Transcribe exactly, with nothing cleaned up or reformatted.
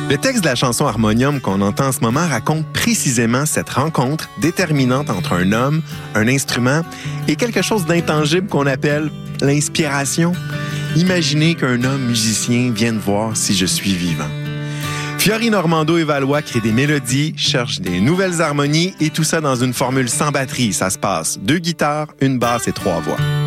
Le texte de la chanson Harmonium qu'on entend en ce moment raconte précisément cette rencontre déterminante entre un homme, un instrument et quelque chose d'intangible qu'on appelle l'inspiration. Imaginez qu'un homme musicien vienne voir si je suis vivant. Fiori Normando et Valois créent des mélodies, cherchent des nouvelles harmonies et tout ça dans une formule sans batterie. Ça se passe deux guitares, une basse et trois voix.